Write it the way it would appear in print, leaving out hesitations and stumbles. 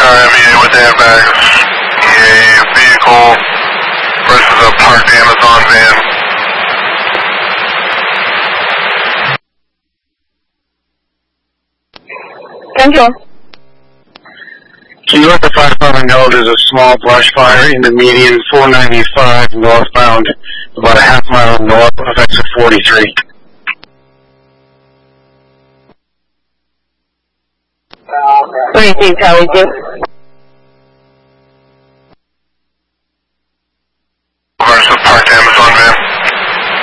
MEA with airbags. EA vehicle versus a parked Amazon van. Central. Can you let the fire department know there's a small brush fire in the median 495 northbound, about a half mile north of exit 43? 43, Charlie 2.